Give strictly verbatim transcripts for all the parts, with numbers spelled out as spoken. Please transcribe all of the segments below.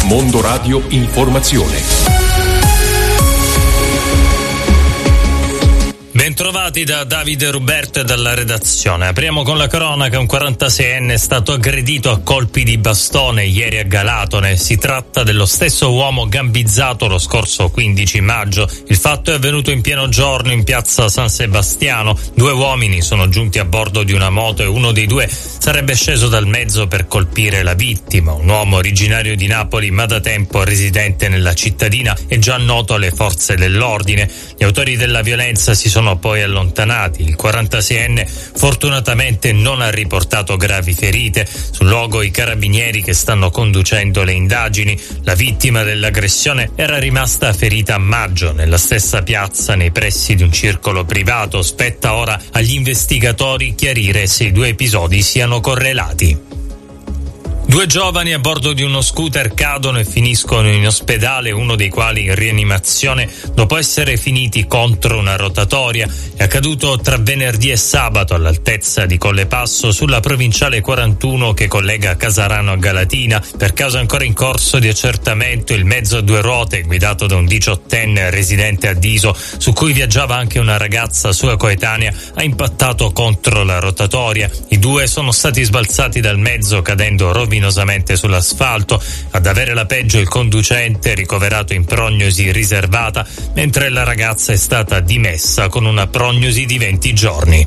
Mondo Radio Informazione. Bentrovati da Davide Ruberto e dalla redazione. Apriamo con la cronaca. Un quarantaseienne è stato aggredito a colpi di bastone ieri a Galatone. Si tratta dello stesso uomo gambizzato lo scorso quindici maggio. Il fatto è avvenuto in pieno giorno in piazza San Sebastiano. Due uomini sono giunti a bordo di una moto e uno dei due sarebbe sceso dal mezzo per colpire la vittima, un uomo originario di Napoli ma da tempo residente nella cittadina e già noto alle forze dell'ordine. Gli autori della violenza si sono poi allontanati. Il quarantaseienne fortunatamente non ha riportato gravi ferite. Sul luogo i carabinieri che stanno conducendo le indagini. La vittima dell'aggressione era rimasta ferita a maggio nella stessa piazza nei pressi di un circolo privato. Spetta ora agli investigatori chiarire se i due episodi siano correlati. Due giovani a bordo di uno scooter cadono e finiscono in ospedale, uno dei quali in rianimazione dopo essere finiti contro una rotatoria. È accaduto tra venerdì e sabato all'altezza di Collepasso sulla provinciale quarantuno che collega Casarano a Galatina. Per causa ancora in corso di accertamento, il mezzo a due ruote guidato da un diciottenne residente a Diso, su cui viaggiava anche una ragazza sua coetanea, ha impattato contro la rotatoria. I due sono stati sbalzati dal mezzo cadendo rovinosamente sull'asfalto. Ad avere la peggio il conducente, ricoverato in prognosi riservata, mentre la ragazza è stata dimessa con una prognosi di venti giorni.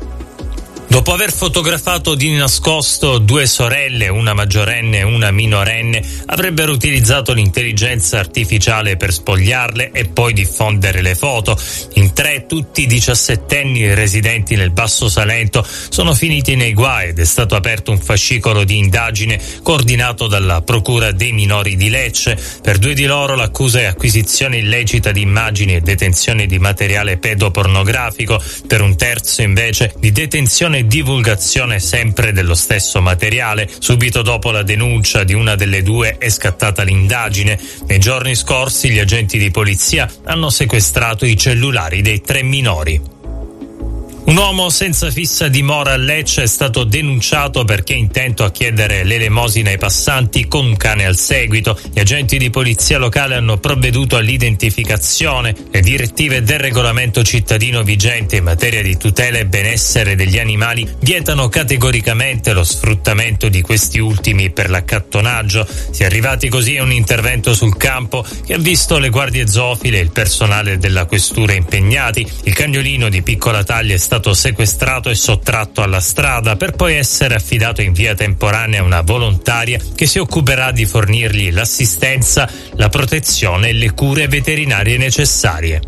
Dopo aver fotografato di nascosto due sorelle, una maggiorenne e una minorenne, avrebbero utilizzato l'intelligenza artificiale per spogliarle e poi diffondere le foto. In tre, tutti diciassettenni residenti nel Basso Salento, sono finiti nei guai ed è stato aperto un fascicolo di indagine coordinato dalla Procura dei Minori di Lecce. Per due di loro l'accusa è acquisizione illecita di immagini e detenzione di materiale pedopornografico. Per un terzo invece di detenzione e divulgazione sempre dello stesso materiale. Subito dopo la denuncia di una delle due è scattata l'indagine. Nei giorni scorsi gli agenti di polizia hanno sequestrato i cellulari dei tre minori. Un uomo senza fissa dimora a Lecce è stato denunciato perché è intento a chiedere l'elemosina ai passanti con un cane al seguito. Gli agenti di polizia locale hanno provveduto all'identificazione. Le direttive del regolamento cittadino vigente in materia di tutela e benessere degli animali vietano categoricamente lo sfruttamento di questi ultimi per l'accattonaggio. Si è arrivati così a un intervento sul campo che ha visto le guardie zoofile e il personale della questura impegnati. Il cagnolino di piccola taglia è stato stato sequestrato e sottratto alla strada per poi essere affidato in via temporanea a una volontaria che si occuperà di fornirgli l'assistenza, la protezione e le cure veterinarie necessarie.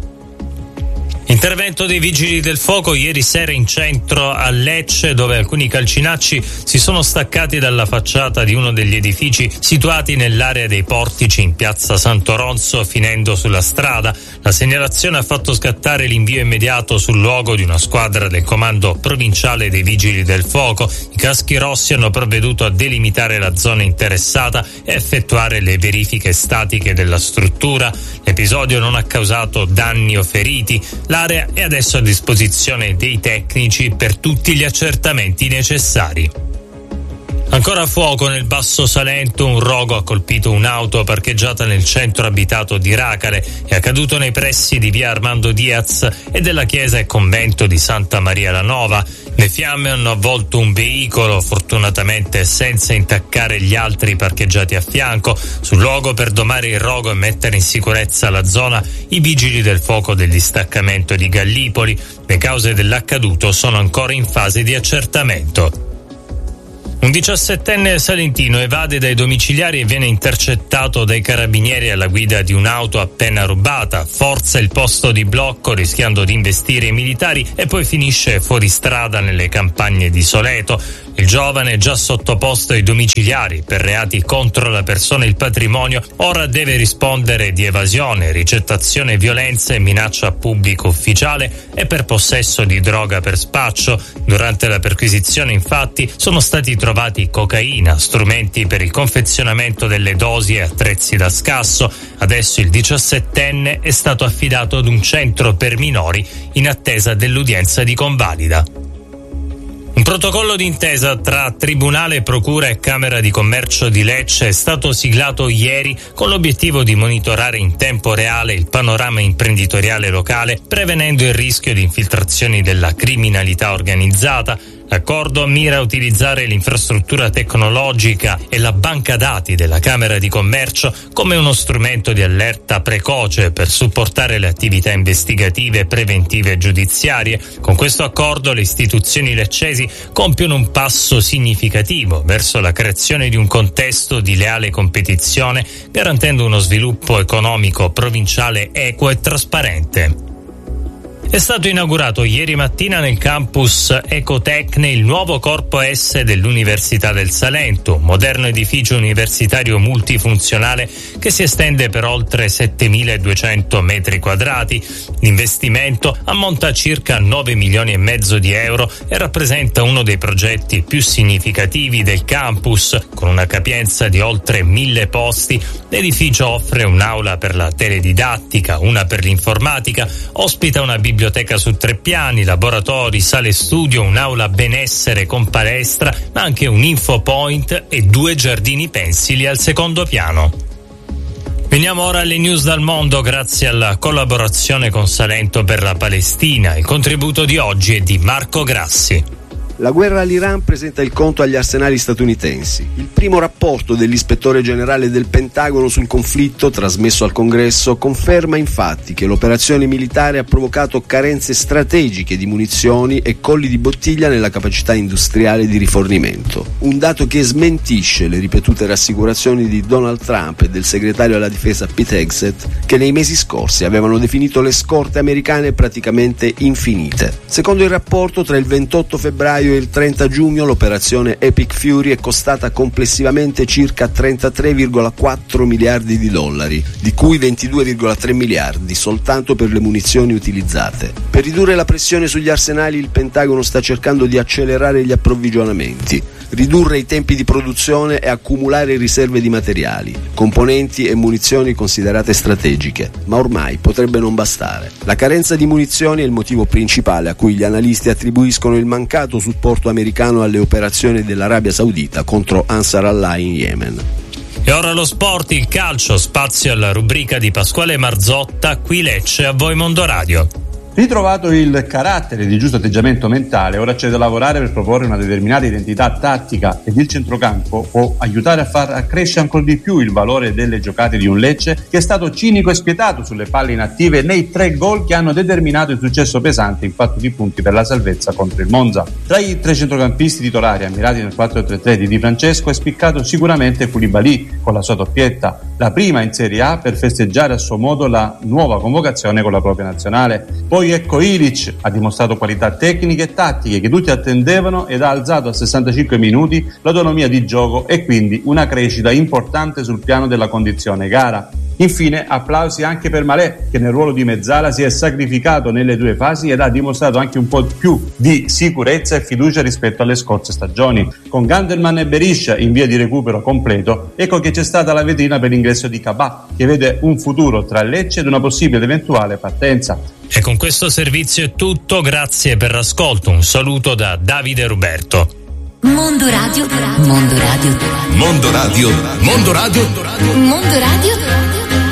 Intervento dei vigili del fuoco ieri sera in centro a Lecce, dove alcuni calcinacci si sono staccati dalla facciata di uno degli edifici situati nell'area dei portici in piazza Sant'Oronzo, finendo sulla strada. La segnalazione ha fatto scattare l'invio immediato sul luogo di una squadra del comando provinciale dei vigili del fuoco. I caschi rossi hanno provveduto a delimitare la zona interessata e effettuare le verifiche statiche della struttura. L'episodio non ha causato danni o feriti. L'area è adesso a disposizione dei tecnici per tutti gli accertamenti necessari. Ancora a fuoco nel Basso Salento, un rogo ha colpito un'auto parcheggiata nel centro abitato di Racale. È accaduto nei pressi di via Armando Diaz e della chiesa e convento di Santa Maria la Nova. Le fiamme hanno avvolto un veicolo, fortunatamente senza intaccare gli altri parcheggiati a fianco. Sul luogo, per domare il rogo e mettere in sicurezza la zona, i vigili del fuoco del distaccamento di Gallipoli. Le cause dell'accaduto sono ancora in fase di accertamento. Un diciassettenne salentino evade dai domiciliari e viene intercettato dai carabinieri alla guida di un'auto appena rubata, forza il posto di blocco rischiando di investire i militari e poi finisce fuori strada nelle campagne di Soleto. Il giovane, già sottoposto ai domiciliari per reati contro la persona e il patrimonio, ora deve rispondere di evasione, ricettazione violenza e minaccia a pubblico ufficiale e per possesso di droga per spaccio. Durante la perquisizione, infatti, sono stati trovati cocaina, strumenti per il confezionamento delle dosi e attrezzi da scasso. Adesso il diciassettenne è stato affidato ad un centro per minori in attesa dell'udienza di convalida. Un protocollo d'intesa tra Tribunale, Procura e Camera di Commercio di Lecce è stato siglato ieri con l'obiettivo di monitorare in tempo reale il panorama imprenditoriale locale, prevenendo il rischio di infiltrazioni della criminalità organizzata. L'accordo mira a utilizzare l'infrastruttura tecnologica e la banca dati della Camera di Commercio come uno strumento di allerta precoce per supportare le attività investigative, preventive e giudiziarie. Con questo accordo le istituzioni leccesi compiono un passo significativo verso la creazione di un contesto di leale competizione, garantendo uno sviluppo economico provinciale equo e trasparente. È stato inaugurato ieri mattina nel campus Ecotecne il nuovo Corpo S dell'Università del Salento, un moderno edificio universitario multifunzionale che si estende per oltre settemiladuecento metri quadrati. L'investimento ammonta a circa nove milioni e mezzo di euro e rappresenta uno dei progetti più significativi del campus. Con una capienza di oltre mille posti, l'edificio offre un'aula per la teledidattica, una per l'informatica, ospita una biblioteca biblioteca su tre piani, laboratori, sale studio, un'aula benessere con palestra, ma anche un info point e due giardini pensili al secondo piano. Veniamo ora alle news dal mondo grazie alla collaborazione con Salento per la Palestina. Il contributo di oggi è di Marco Grassi. La guerra all'Iran presenta il conto agli arsenali statunitensi. Il primo rapporto dell'ispettore generale del Pentagono sul conflitto, trasmesso al Congresso, conferma infatti che l'operazione militare ha provocato carenze strategiche di munizioni e colli di bottiglia nella capacità industriale di rifornimento. Un dato che smentisce le ripetute rassicurazioni di Donald Trump e del segretario alla difesa Pete Hegseth, che nei mesi scorsi avevano definito le scorte americane praticamente infinite. Secondo il rapporto, tra il ventotto febbraio e il trenta giugno l'operazione Epic Fury è costata complessivamente circa trentatré virgola quattro miliardi di dollari, di cui ventidue virgola tre miliardi soltanto per le munizioni utilizzate. Per ridurre la pressione sugli arsenali il Pentagono sta cercando di accelerare gli approvvigionamenti, ridurre i tempi di produzione e accumulare riserve di materiali, componenti e munizioni considerate strategiche, ma ormai potrebbe non bastare. La carenza di munizioni è il motivo principale a cui gli analisti attribuiscono il mancato supporto americano alle operazioni dell'Arabia Saudita contro Ansar Allah in Yemen. E ora lo sport, il calcio, spazio alla rubrica di Pasquale Marzotta, qui Lecce, a voi Mondo Radio. Ritrovato il carattere di giusto atteggiamento mentale, ora c'è da lavorare per proporre una determinata identità tattica ed il centrocampo può aiutare a far accrescere ancora di più il valore delle giocate di un Lecce che è stato cinico e spietato sulle palle inattive nei tre gol che hanno determinato il successo pesante in fatto di punti per la salvezza contro il Monza. Tra i tre centrocampisti titolari ammirati nel quattro tre tre di Di Francesco è spiccato sicuramente Koulibaly con la sua doppietta, la prima in Serie A per festeggiare a suo modo la nuova convocazione con la propria nazionale. Poi ecco Ilic ha dimostrato qualità tecniche e tattiche che tutti attendevano ed ha alzato a sessantacinque minuti l'autonomia di gioco e quindi una crescita importante sul piano della condizione gara. Infine applausi anche per Malé che nel ruolo di mezzala si è sacrificato nelle due fasi ed ha dimostrato anche un po' più di sicurezza e fiducia rispetto alle scorse stagioni. Con Gandelman e Beriscia in via di recupero completo, ecco che c'è stata la vetrina per l'ingresso di Cabà che vede un futuro tra Lecce ed una possibile ed eventuale partenza. E con questo servizio è tutto, grazie per l'ascolto, un saluto da Davide Ruberto. Mondo Radio, Mondo Radio, Mondo Radio, Mondo Radio, Mondo Radio.